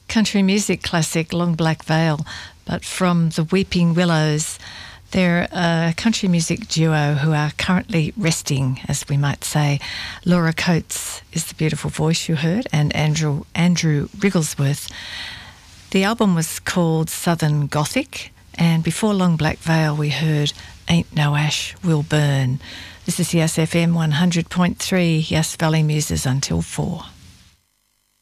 country music classic Long Black Veil, but from the Weeping Willows. They're a country music duo who are currently resting, as we might say. Laura Coates is the beautiful voice you heard, and Andrew Wrigglesworth. The album was called Southern Gothic, and before Long Black Veil we heard Ain't No Ash Will Burn. This is Yes FM 100.3, Yes Valley Muses until 4.